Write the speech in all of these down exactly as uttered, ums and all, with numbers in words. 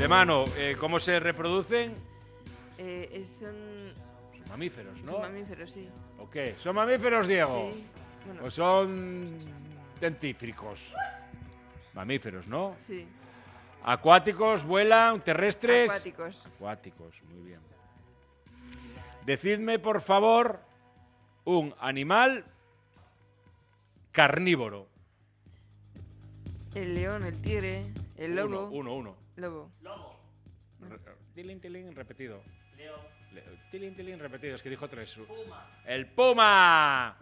De mano, eh, ¿cómo se reproducen? Eh, son... Son mamíferos, ¿no? Son mamíferos, sí. ¿O qué? ¿Son mamíferos, Diego? Sí. Bueno, ¿O son dentífricos? Mamíferos, ¿no? sí. Acuáticos, vuelan, terrestres. Acuáticos. Acuáticos, muy bien. Decidme, por favor, un animal carnívoro. El león, el tigre, el lobo. Uno, uno, uno. Lobo. Lobo. Re- Tilín, tilín, repetido. León. Le- Tilín, tilín, repetido. Es que dijo tres. Puma. ¡El puma!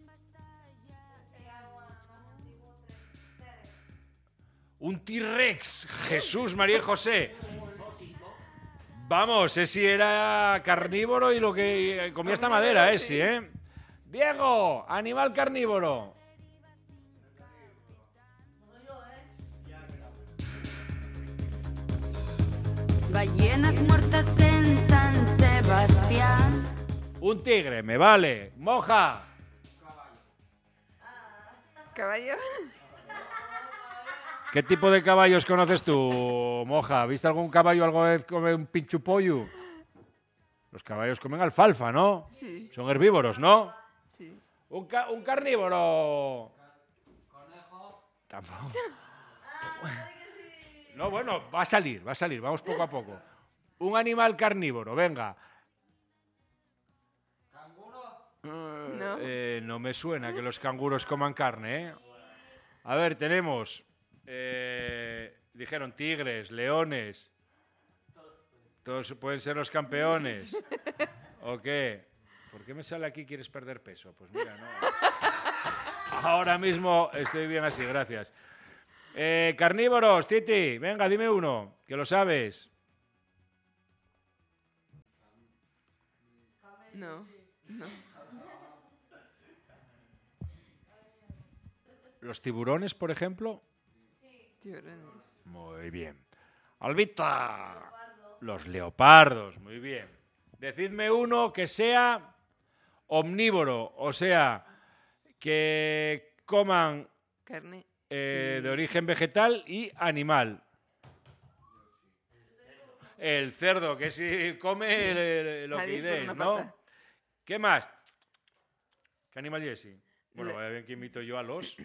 Un T-Rex. Jesús, María y José. Vamos, ese era carnívoro y lo que comía esta madera, ese, ¿eh? Diego, animal carnívoro. Ballenas muertas en San Sebastián. Un tigre, me vale. Moja. Caballo. ¿Qué tipo de caballos conoces tú, Moja? ¿Viste algún caballo alguna vez comer un pinchupollo? Los caballos comen alfalfa, ¿no? Sí. Son herbívoros, ¿no? Sí. Un, ca- un carnívoro. Conejo. Tampoco. No, bueno, va a salir, va a salir. Vamos poco a poco. Un animal carnívoro, venga. ¿Canguro? No. Eh, no me suena que los canguros coman carne, ¿eh? A ver, tenemos... eh, dijeron tigres, leones. Todos pueden ser los campeones. ¿O qué? ¿Por qué me sale aquí quieres perder peso? Pues mira, no. Ahora mismo estoy bien así, gracias. Eh, carnívoros, Titi, venga, dime uno, que lo sabes. No. No. ¿Los tiburones, por ejemplo? Tiburones. Muy bien. Albita. Los leopardos, muy bien. Decidme uno que sea omnívoro, o sea, que coman Carne. eh, de origen vegetal y animal. El cerdo, que si come el- lo que Adiós por idees, una ¿no? pata. ¿Qué más? ¿Qué animal es ese? Bueno, Le- vaya bien que invito yo a los...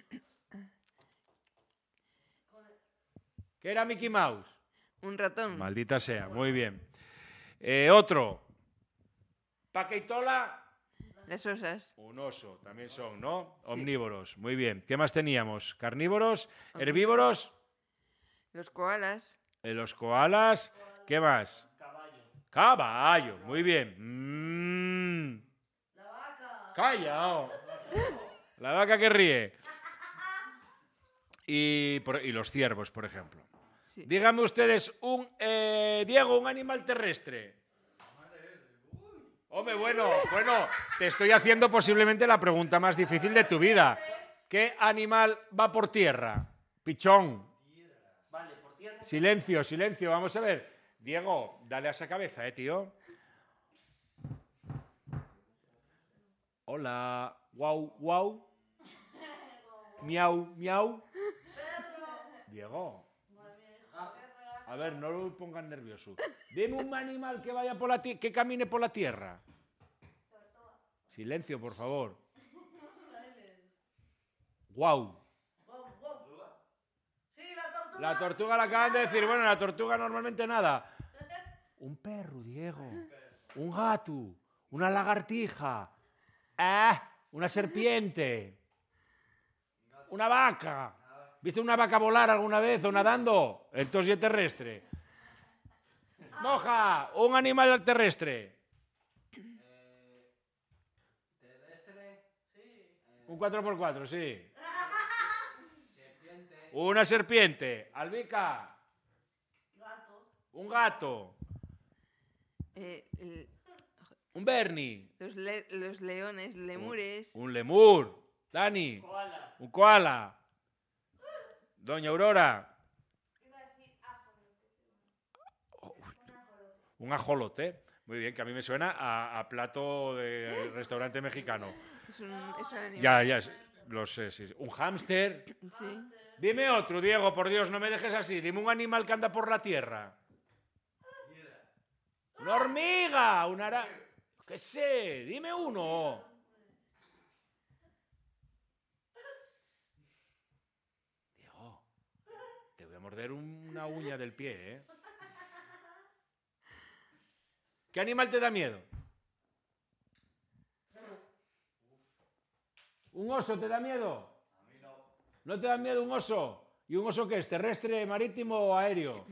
¿Qué era Mickey Mouse? Un ratón. Maldita sea, muy bien. Eh, otro. Paqueitola. Las osas. Un oso, también son, ¿no? Omnívoros, muy bien. ¿Qué más teníamos? Carnívoros, herbívoros, Los koalas. eh, los koalas. ¿Qué más? Caballo. Caballo, muy bien. Mm. La vaca. Calla. oh. La vaca que ríe. Y, por- y los ciervos, por ejemplo. Sí. Díganme ustedes un... eh, Diego, un animal terrestre. Hombre, bueno, bueno, te estoy haciendo posiblemente la pregunta más difícil de tu vida. ¿Qué animal va por tierra? Pichón. Vale, por tierra. Silencio, silencio, vamos a ver. Diego, dale a esa cabeza, eh, tío. Hola. Guau, guau. Miau, miau. Diego. A ver, no lo pongan nervioso. Dime un animal que vaya por la ti- que camine por la tierra. Silencio, por favor. Guau. La tortuga la acaban de decir. Bueno, la tortuga normalmente nada. Un perro, Diego. Un gato. Una lagartija. Ah, una serpiente. Una vaca. ¿Viste una vaca volar alguna vez o nadando? Entonces es terrestre. Moja, un animal terrestre. Terrestre. Sí. Un cuatro por cuatro, sí. Una serpiente. Albica. Un gato. Eh, el- Un Bernie. los, le- los leones, lemures. Un lemur. Dani. Koala. Un koala. Doña Aurora. Un ajolote. Muy bien, que a mí me suena a, a plato de restaurante mexicano. Es un, es un animal. Ya, ya, lo sé, sí. Un hámster. Sí. Dime otro, Diego, por Dios, no me dejes así. Dime un animal que anda por la tierra. Una hormiga, una ara... ¿Qué sé? Dime uno. Diego, te voy a morder una uña del pie, ¿eh? ¿Qué animal te da miedo? ¿Un oso te da miedo? A mí no. ¿No te da miedo un oso? ¿Y un oso qué es? ¿Terrestre, marítimo o aéreo?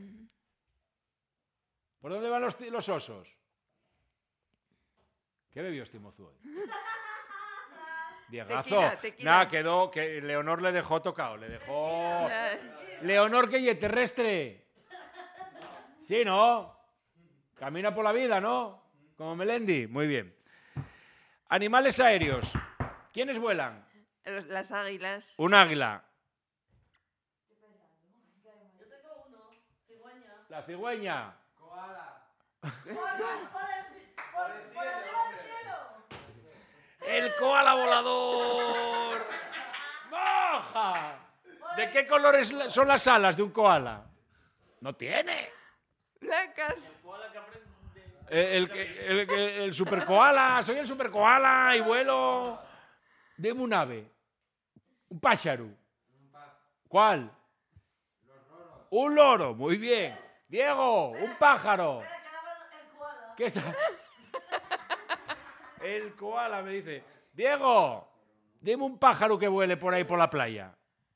¿Por dónde van los, los osos? ¿Qué bebió este mozo hoy? Diegazo. Tequila, tequila. Nada, quedó, que Leonor le dejó tocado, le dejó... Leonor, que es terrestre. Sí, ¿no? Camina por la vida, ¿no? Como Melendi. Muy bien. Animales aéreos. ¿Quiénes vuelan? Los- Las águilas. Un águila. Yo tengo uno, cigüeña. La cigüeña. Koala. ¡Por, por, por el, por, por arriba del cielo! ¡El koala volador! ¡Moja! ¿De qué colores la- son las alas de un koala? No tiene. Blancas. Koala que aprende. Eh, El, que- el, que- el super koala, soy el super koala y vuelo. Deme un ave. Un pájaro. Un pájaro. ¿Cuál? Los loros. Un loro, muy bien. Diego, un pájaro. Espera, que ahora el koala. ¿Qué está? El koala me dice, Diego, dime un pájaro que vuele por ahí por la playa.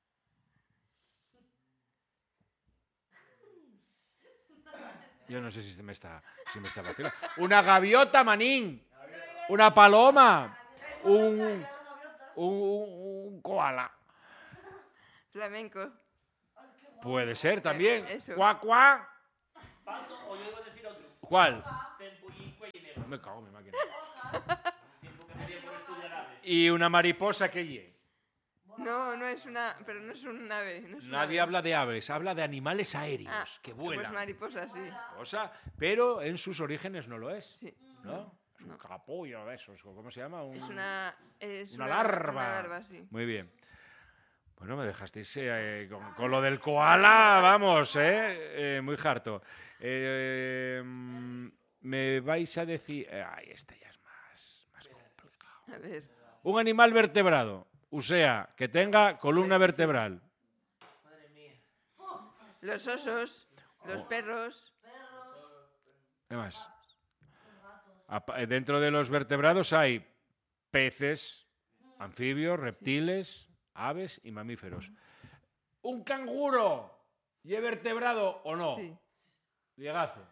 Yo no sé si se me está, si me está vacilando. Una gaviota, manín. Una paloma. Un, un, un- un koala. Flamenco. Puede ser también. Eh, eso. Cuá, cuá. Pato, o yo iba a decir otro. ¿Cuál? Zempullín, cuello negro. Me cago en mi máquina. Tiempo que me dio por estudiar aves. Y una mariposa que ye. No, no es una. Pero no es un ave. No es un Nadie ave. habla de aves, habla de animales aéreos Ah, que Pues vuelan. mariposa, sí. Cosa, pero en sus orígenes no lo es, Sí. ¿no? Es un No. capullo de esos, ¿cómo se llama? Un- Es una. Es una larva. Una larva, sí. Muy bien. Bueno, me dejasteis eh, con, con lo del koala, vamos, ¿eh? Eh, muy harto. Eh, mm, me vais a decir... eh, Ay, este ya es más, más complicado. A ver. Un animal vertebrado, o sea, que tenga columna Sí, sí. vertebral. Madre mía. Los osos. Los perros. ¿Qué más? Apa- eh, Dentro de los vertebrados hay peces, anfibios, reptiles, aves y mamíferos. ¿Un canguro y vertebrado o no? Sí. Diegazo.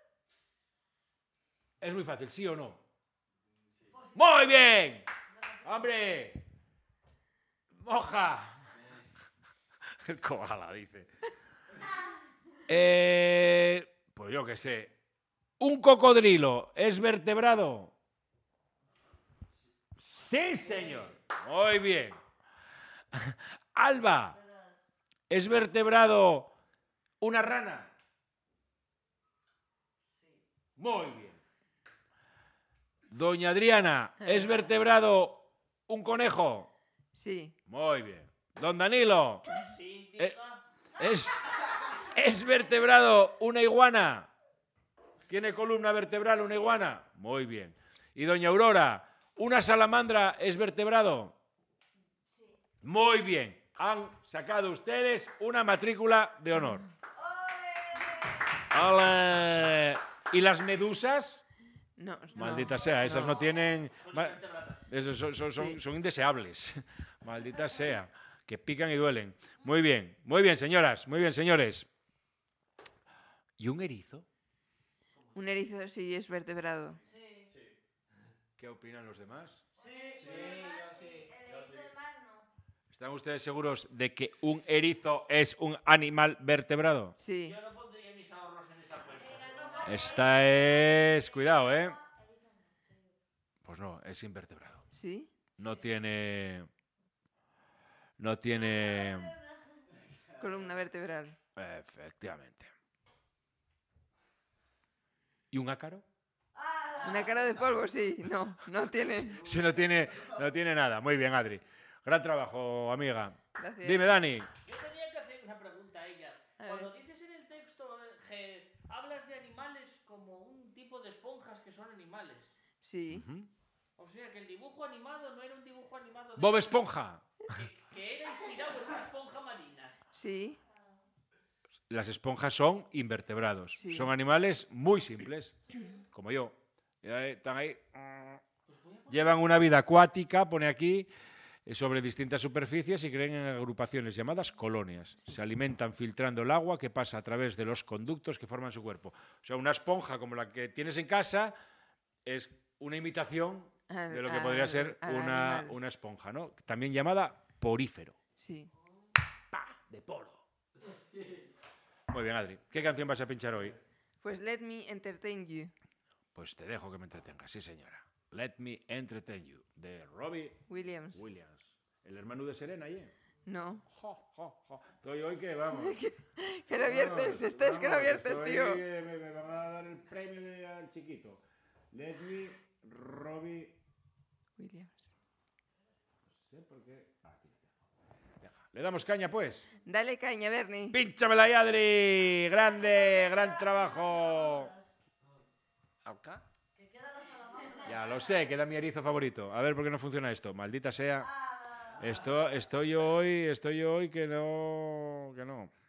Es muy fácil, ¿sí o no? ¡Muy bien! ¡Hombre! ¡Moja! El koala, dice. Eh, pues yo qué sé. ¿Un cocodrilo es vertebrado? Sí, señor. Muy bien. Alba, ¿es vertebrado una rana? Muy bien. Doña Adriana, ¿es vertebrado un conejo? Sí. Muy bien. Don Danilo, Sí, Eh, tita. ¿es, ¿es vertebrado una iguana? ¿Tiene columna vertebral una iguana? Muy bien. Y doña Aurora, ¿una salamandra es vertebrado? Muy bien. Han sacado ustedes una matrícula de honor. ¡Ole! ¿Y las medusas? No. no, Maldita sea, esas no, tienen... Son ma- invertebradas. esos son, son- son- Sí. son indeseables. Maldita sea. Que pican y duelen. Muy bien, muy bien, señoras, muy bien, señores. ¿Y un erizo? Un erizo sí es vertebrado. ¿Qué opinan los demás? Sí, yo sí. ¿Están ustedes seguros de que un erizo es un animal vertebrado? Sí. Yo no pondría mis ahorros en esa apuesta. Esta es... Cuidado, ¿eh? Pues no, es invertebrado. Sí. No tiene... No tiene... Columna vertebral. Efectivamente. ¿Y un ácaro? Una cara de polvo, sí. No, no tiene. Se no tiene, no tiene nada. Muy bien, Adri. Gran trabajo, amiga. Gracias. Dime, Dani. Yo tenía que hacer una pregunta a ella. A Cuando ver. dices en el texto eh, que hablas de animales como un tipo de esponjas que son animales. Sí. Ujú. O sea que el dibujo animado no era un dibujo animado de... Bob Esponja. Que, que era inspirado en una esponja marina. Sí. Las esponjas son invertebrados. Sí. Son animales muy simples, como yo. Y ahí están ahí. Llevan una vida acuática, pone aquí, eh, sobre distintas superficies y creen en agrupaciones llamadas colonias. Se alimentan filtrando el agua que pasa a través de los conductos que forman su cuerpo. O sea, una esponja como la que tienes en casa es una imitación Al- de lo que podría al- ser al una, animal. una esponja, ¿no? También llamada porífero. Sí. De polo. Muy bien, Adri. ¿Qué canción vas a pinchar hoy? Pues Let Me Entertain You. Pues te dejo que me entretenga, sí señora. Let Me Entertain You, de Robbie Williams. Williams. El hermano de Serena, ¿eh? No. Jo, jo, jo. Estoy hoy que vamos. Que lo viertes, este es que lo vamos, viertes, estoy tío. que me, me van a dar el premio de, al chiquito. Let Me, Robbie... Williams. No sé por qué... Ah, aquí lo tengo. Venga, ¿le damos caña, pues? Dale caña, Bernie. ¡Pínchamela ahí, Adri! ¡Grande! ¡Gran trabajo! ¿Acá? Ya lo sé, que era mi erizo favorito. A ver por qué no funciona esto. Maldita sea. Esto, estoy yo hoy, estoy yo hoy que no, que no.